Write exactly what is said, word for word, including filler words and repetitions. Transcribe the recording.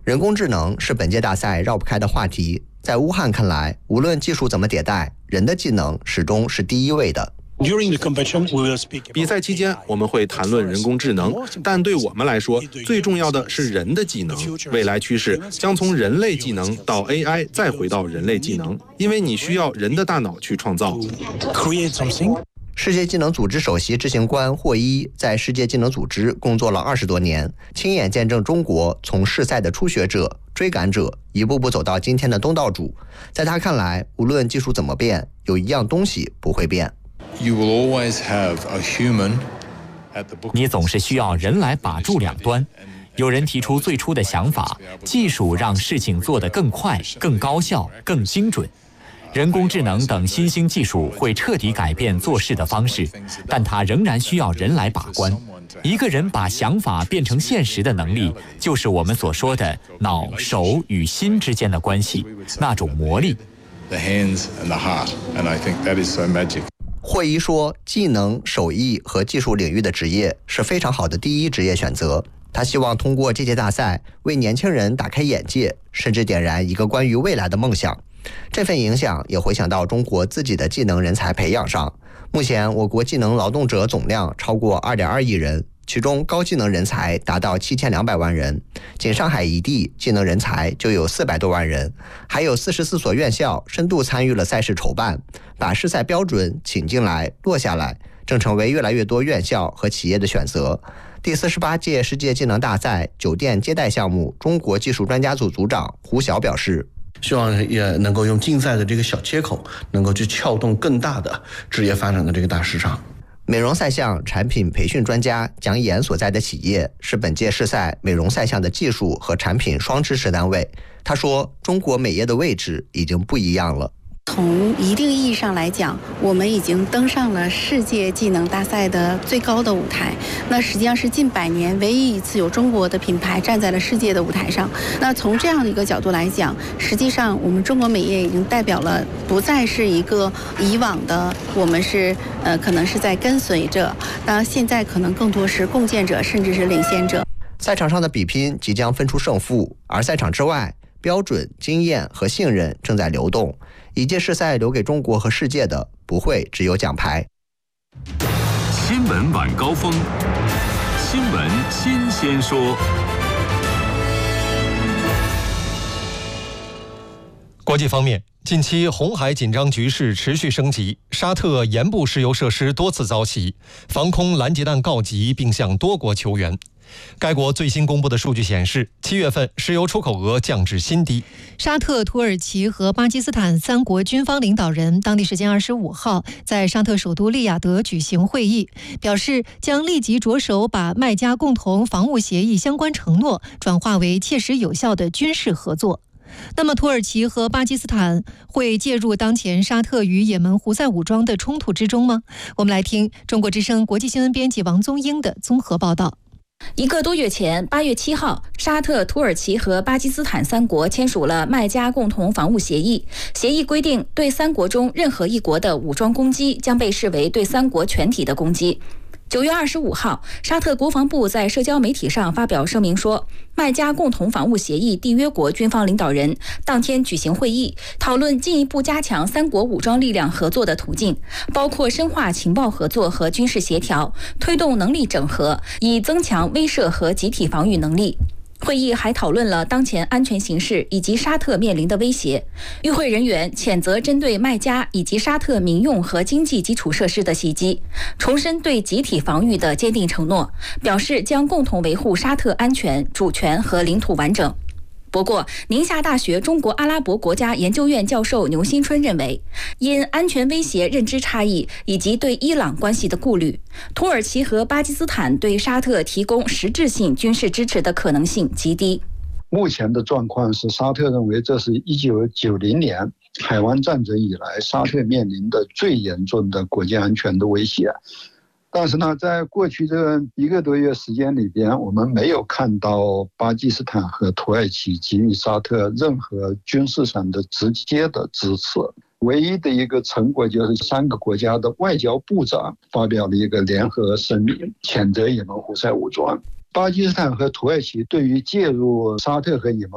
人工智能是本届大赛绕不开的话题。在乌汉看来，无论技术怎么迭代，人的技能始终是第一位的。 比赛期间，我们会谈论人工智能，但对我们来说，最重要的是人的技能。未来趋势将从人类技能到 A I， 再回到人类技能，因为你需要人的大脑去创造。 世界技能组织首席执行官霍伊在世界技能组织工作了二十多年，亲眼见证中国从试赛的初学者、追赶者一步步走到今天的东道主。在他看来，无论技术怎么变，有一样东西不会变。 你总是需要人来把住两端。有人提出最初的想法，技术让事情做得更快、更高效、更精准。人工智能等新兴技术会彻底改变做事的方式，但它仍然需要人来把关。一个人把想法变成现实的能力，就是我们所说的脑、手与心之间的关系，那种魔力。 霍伊说，技能、手艺和技术领域的职业是非常好的第一职业选择。他希望通过这届大赛为年轻人打开眼界，甚至点燃一个关于未来的梦想。这份影响也回响到中国自己的技能人才培养上。目前我国技能劳动者总量超过 二点二亿人，其中高技能人才达到七千两百万人，仅上海一地技能人才就有四百多万人，还有四十四所院校深度参与了赛事筹办，把试赛标准请进来落下来，正成为越来越多院校和企业的选择。第四十八届世界技能大赛酒店接待项目中国技术专家组组长胡晓表示， 希望也能够用竞赛的这个小切口，能够去撬动更大的职业发展的这个大市场。 美容赛项产品培训专家蒋岩所在的企业是本届试赛美容赛项的技术和产品双支持单位。他说，中国美业的位置已经不一样了。 从一定意义上来讲，我们已经登上了世界技能大赛的最高的舞台。那实际上是近百年唯一一次有中国的品牌站在了世界的舞台上。那从这样的一个角度来讲，实际上我们中国美业已经代表了，不再是一个以往的我们是呃可能是在跟随着，那现在可能更多是共建者，甚至是领先者。 赛场上的比拼即将分出胜负，而赛场之外，标准、经验和信任正在流动。一届世赛留给中国和世界的不会只有奖牌。 新闻晚高峰，新闻新鲜说。 国际方面，近期红海紧张局势持续升级，沙特盐步石油设施多次遭袭，防空拦截弹告急，并向多国求援。该国最新公布的数据显示，七月份石油出口额降至新低。 沙特、土耳其和巴基斯坦三国军方领导人当地时间二十五号在沙特首都利雅得举行会议，表示将立即着手把麦加共同防务协议相关承诺转化为切实有效的军事合作。那么，土耳其和巴基斯坦会介入当前沙特与也门胡塞武装的冲突之中吗？我们来听中国之声国际新闻编辑王宗英的综合报道。 一个多月前，八月七号，沙特、土耳其和巴基斯坦三国签署了麦加共同防务协议。协议规定，对三国中任何一国的武装攻击将被视为对三国全体的攻击。九月二十五号，沙特国防部在社交媒体上发表声明说，麦加共同防务协议缔约国军方领导人当天举行会议，讨论进一步加强三国武装力量合作的途径，包括深化情报合作和军事协调，推动能力整合，以增强威慑和集体防御能力。会议还讨论了当前安全形势以及沙特面临的威胁。与会人员谴责针对麦加以及沙特民用和经济基础设施的袭击，重申对集体防御的坚定承诺，表示将共同维护沙特安全、主权和领土完整。不过，宁夏大学中国阿拉伯国家研究院教授牛新春认为，因安全威胁认知差异以及对伊朗关系的顾虑，土耳其和巴基斯坦对沙特提供实质性军事支持的可能性极低。 目前的状况是，沙特认为这是一九九零年海湾战争以来沙特面临的最严重的国际安全的威胁。但是呢，在过去这一个多月时间里边，我们没有看到巴基斯坦和土耳其给予沙特任何军事上的直接的支持。唯一的一个成果就是三个国家的外交部长发表了一个联合声明，谴责也门胡塞武装。巴基斯坦和土耳其对于介入沙特和也门